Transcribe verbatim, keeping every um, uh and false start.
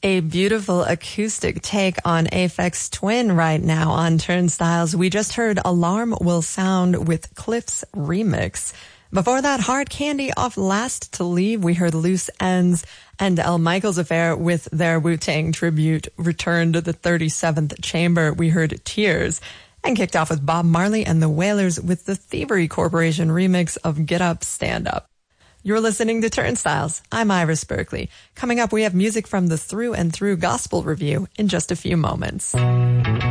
A beautiful acoustic take on Aphex Twin right now on Turnstiles. We just heard Alarm Will Sound with Cliff's remix. Before that, Hard Candy off Last to Leave. We heard Loose Ends and El Michaels Affair with their Wu-Tang tribute Return to the thirty-seventh Chamber. We heard Tears and kicked off with Bob Marley and the Wailers with the Thievery Corporation remix of Get Up, Stand Up. You're listening to Turnstiles. I'm Iris Berkeley. Coming up, we have music from the Through and Through Gospel Review in just a few moments.